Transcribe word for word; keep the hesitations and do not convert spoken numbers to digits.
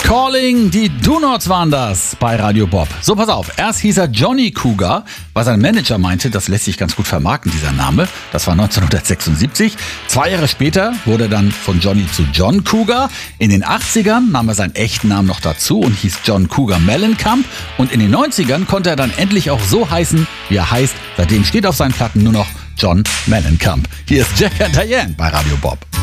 Calling, die Do-Nots waren das bei Radio Bob. So, pass auf, erst hieß er Johnny Cougar, weil sein Manager meinte, das lässt sich ganz gut vermarkten, dieser Name. Das war neunzehnhundertsechsundsiebzig. Zwei Jahre später wurde er dann von Johnny zu John Cougar. In den achtzigern nahm er seinen echten Namen noch dazu und hieß John Cougar Mellencamp. Und in den neunzigern konnte er dann endlich auch so heißen, wie er heißt. Seitdem steht auf seinen Platten nur noch John Mellencamp. Hier ist Jack and Diane bei Radio Bob.